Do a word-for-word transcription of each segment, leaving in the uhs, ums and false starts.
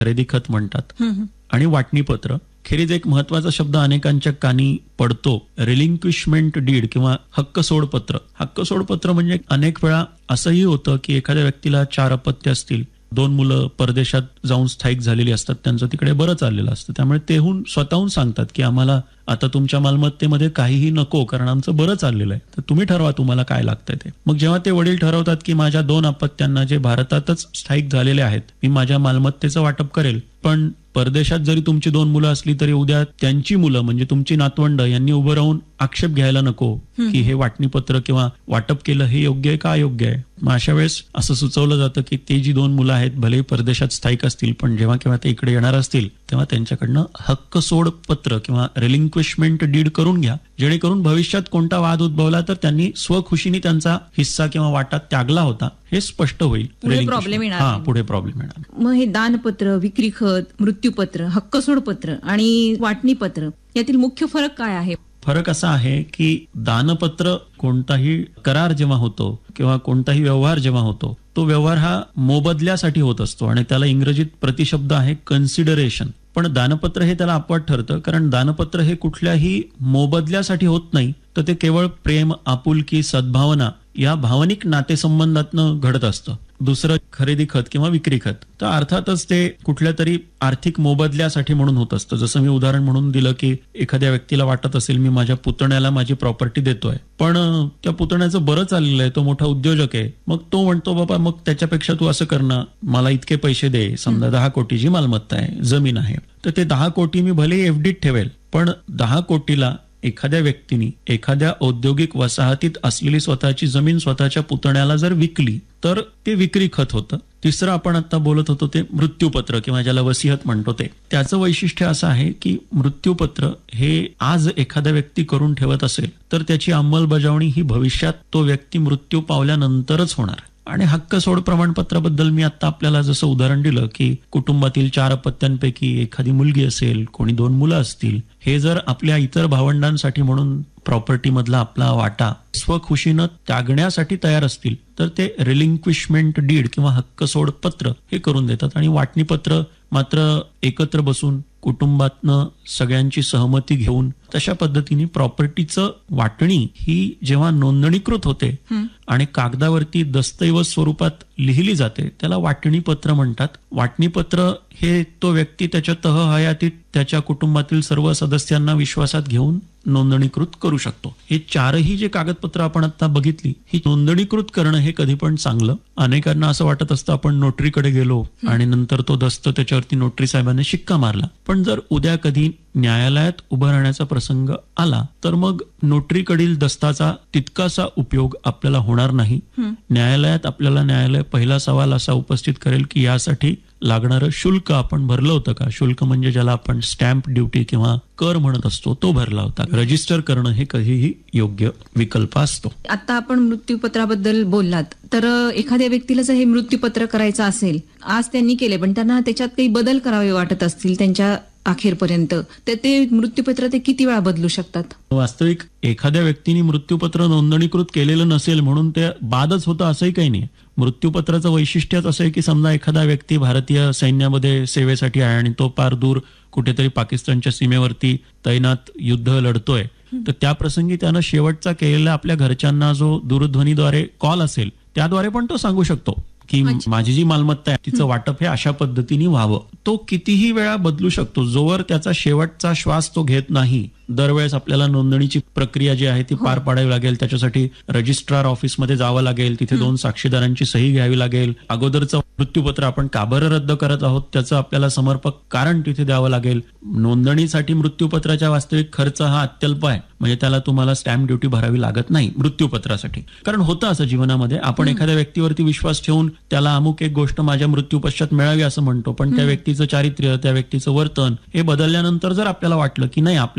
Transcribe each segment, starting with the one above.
खरेदी खत म्हणतात, आणि वाटणीपत्र. खेरीज एक महत्वाचा शब्द अनेकांच्या कानी पडतो, रिलिंक्विशमेंट डीड किंवा हक्क सोडपत्र. हक्क सोडपत्र म्हणजे अनेक वेळा असंही होतं की एखाद्या व्यक्तीला चार अपत्य असतील, दोन मुलं परदेशात जाऊन स्थायिक झालेली असतात, त्यांचं तिकडे बरं चाललेलं असतं, त्यामुळे तेहून स्वतःहून सांगतात की आम्हाला आता तुमच्या मालमत्तेमध्ये काहीही नको, कारण आमचं बरं चाललेलं आहे, तर तुम्ही ठरवा तुम्हाला काय लागतंय ते. मग जेव्हा ते वडील ठरवतात की माझ्या दोन अपत्यांना जे भारतातच स्थायिक झालेले आहेत, मी माझ्या मालमत्तेचं वाटप करेल, पण परदेशात जरी तुमची दोन मुलं असली तरी उद्या त्यांची मुलं म्हणजे तुमची नातवंड यांनी उभं राहून आक्षेप घ्यायला नको की हे वाटणीपत्र किंवा वाटप केलं हे योग्य आहे का अयोग्य आहे. मग अशा वेळेस असं सुचवलं जातं की ते जी दोन मुलं आहेत भलेही परदेशात स्थायिक असतील, पण जेव्हा केव्हा ते इकडे येणार असतील तेव्हा त्यांच्याकडनं हक्क सोड पत्र किंवा रिलिंक्विशमेंट डीड करून घ्या, जेणेकरून भविष्यात कोणता वाद उद्भवला तर त्यांनी स्वखुशीने त्यांचा हिस्सा किंवा वाटा त्यागला होता हे स्पष्ट होईल. पुढे प्रॉब्लेम येणार हा पुढे प्रॉब्लेम येणार. मग हे दानपत्र, विक्री खत, मृत्यूपत्र, हक्क सोडपत्र आणि वाटणीपत्र यातील मुख्य फरक काय आहे? फरक असा आहे की दानपत्र कोणताही करार जेव्हा होतो किंवा कोणताही व्यवहार जेव्हा होतो तो व्यवहार हा मोबदल्यासाठी होत असतो आणि त्याला इंग्रजीत प्रतिशब्द आहे कन्सिडरेशन. पण दानपत्र हे त्याला अपवाद ठरतं, कारण दानपत्र हे कुठल्याही मोबदल्यासाठी होत नाही, तर ते केवळ प्रेम, आपुलकी, सद्भावना या भावनिक नातेसंबंधातनं घडत असतं. दुसरं खरेदी खत किंवा विक्री खत, तर अर्थातच ते कुठल्या तरी आर्थिक मोबदल्यासाठी म्हणून होत असतं. जसं मी उदाहरण म्हणून दिलं की एखाद्या व्यक्तीला वाटत असेल मी माझ्या पुतण्याला माझी प्रॉपर्टी देतोय, पण त्या पुतण्याचं बरं चाललेलं आहे, तो मोठा उद्योजक आहे, मग तो म्हणतो बाबा मग त्याच्यापेक्षा तू असं कर ना, मला इतके पैसे दे, समजा दहा कोटीची मालमत्ता आहे, जमीन आहे, तर ते दहा कोटी मी भले एफडीत ठेवेल, पण दहा कोटीला एखाद्या व्यक्तीने एखाद्या औद्योगिक वसाहतीत असलेली स्वतःची जमीन स्वतःच्या पुतण्याला जर विकली तर ते विक्री खत होतं. तिसरं आपण आता बोलत होतो ते मृत्यूपत्र किंवा ज्याला वसियत म्हणतो ते, त्याचं वैशिष्ट्य असं आहे की मृत्यूपत्र हे आज एखादा व्यक्ती करून ठेवत असेल तर त्याची अंमलबजावणी ही भविष्यात तो व्यक्ती मृत्यू पावल्यानंतरच होणार. आणि हक्क सोड प्रमाणपत्राबद्दल मी आता आपल्याला जसं उदाहरण दिलं की कुटुंबातील चार अपत्यांपैकी एखादी मुलगी असेल, कोणी दोन मुलं असतील, हे जर आपल्या इतर भावंडांसाठी म्हणून प्रॉपर्टी मधला आपला वाटा स्वखुशीनं त्यागण्यासाठी तयार असतील तर ते रिलिंक्विशमेंट डीड किंवा हक्क सोड पत्र हे करून देतात. आणि वाटणीपत्र मात्र एकत्र बसून कुटुंबातनं सगळ्यांची सहमती घेऊन तशा पद्धतीने प्रॉपर्टीचं वाटणी ही जेव्हा नोंदणीकृत होते आणि कागदावरती दस्तऐवज स्वरूपात लिहिली जाते त्याला वाटणीपत्र म्हणतात. वाटणीपत्र हे तो व्यक्ती त्याच्या तह हयातीत त्याच्या कुटुंबातील सर्व सदस्यांना विश्वासात घेऊन नोंदणीकृत करू शकतो. हे चारही जे कागदपत्र आपण आता बघितली ही नोंदणीकृत करणं हे कधी पण चांगलं. अनेकांना असं वाटत असतं आपण नोटरीकडे गेलो आणि नंतर तो दस्त त्याच्यावरती नोटरी साहेबांनी शिक्का मारला, पण जर उद्या कधी न्यायालयात उभं राहण्याचा प्रसंग आला तर मग नोटरीकडील दस्ताचा तितकासा उपयोग आपल्याला होणार नाही. न्यायालयात आपल्याला न्यायालय पहिला सवाल असा उपस्थित करेल की यासाठी लागणारं शुल्क आपण भरलं होतं का. शुल्क म्हणजे ज्याला आपण स्टॅम्प ड्युटी किंवा कर म्हणत असतो तो भरला होता. रजिस्टर करणं हे कधीही योग्य विकल्प असतो. आता आपण मृत्यूपत्राबद्दल बोललात तर एखाद्या व्यक्तीला जर हे मृत्यूपत्र करायचं असेल, आज त्यांनी केले पण त्यांना त्याच्यात काही बदल करावे वाटत असतील त्यांच्या अखेरपर्यंत, तर ते मृत्यूपत्र ते किती वेळा बदलू शकतात? वास्तविक एखाद्या व्यक्तीने मृत्यूपत्र नोंदणीकृत केलेलं नसेल म्हणून ते बादच होतं असंही काही नाही. मृत्यूपत्राचं वैशिष्ट्यच असं आहे की समजा एखादा व्यक्ती भारतीय सैन्यामध्ये सेवेसाठी आहे आणि तो पार दूर कुठेतरी पाकिस्तानच्या सीमेवरती तैनात युद्ध लढतोय, तर त्या प्रसंगी त्यानं शेवटचा केलेला आपल्या घरच्यांना जो दूरध्वनीद्वारे कॉल असेल त्याद्वारे पण तो सांगू शकतो की माझी जी मालमत्ता आहे तिचं वाटप हे अशा पद्धतीने व्हावं. तो कितीही वेळा बदलू शकतो जोवर त्याचा शेवटचा श्वास तो घेत नाही. दरवेळेस आपल्याला नोंदणीची प्रक्रिया जी आहे ती पार पाडावी लागेल, त्याच्यासाठी रजिस्ट्रार ऑफिसमध्ये जावं लागेल, तिथे दोन साक्षीदारांची सही घ्यावी लागेल, अगोदरचं मृत्यूपत्र आपण का बरं रद्द करत आहोत त्याचं आपल्याला समर्पक कारण तिथे द्यावं लागेल. नोंदणीसाठी मृत्यूपत्राच्या वास्तविक खर्च हा अत्यल्प आहे, म्हणजे त्याला तुम्हाला स्टॅम्प ड्युटी भरावी लागत नाही मृत्यूपत्रासाठी. कारण होतं असं जीवनामध्ये आपण एखाद्या व्यक्तीवरती विश्वास ठेवून त्याला अमुक एक गोष्ट माझ्या मृत्यू पश्चात मिळावी असं म्हणतो, पण त्या व्यक्तीचं चारित्र्य, त्या व्यक्तीचं वर्तन हे बदलल्यानंतर जर आपल्याला वाटलं की नाही आपल्याला आपला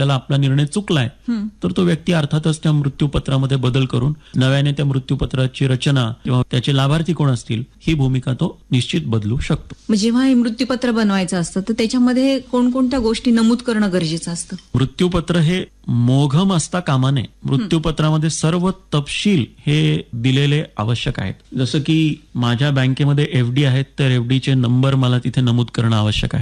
निर्णय चुकलाय तर तो व्यक्ती अर्थातच त्या मृत्यूपत्रामध्ये बदल करून नव्याने त्या मृत्यूपत्राची रचना किंवा त्याचे लाभार्थी कोण असतील ही भूमिका तो निश्चित बदलू शकतो. मग जेव्हा हे मृत्यूपत्र बनवायचं असतं तर त्याच्यामध्ये कोणकोणत्या गोष्टी नमूद करणं गरजेचं असतं? मृत्यूपत्र हे मोघम असता कामा नये. मृत्यूपत्रामध्ये सर्व तपशील हे दिलेले आवश्यक आहेत. जसं की माझ्या बँकेमध्ये एफडी आहेत तर एफडीचे नंबर मला तिथे नमूद करणं आवश्यक आहे.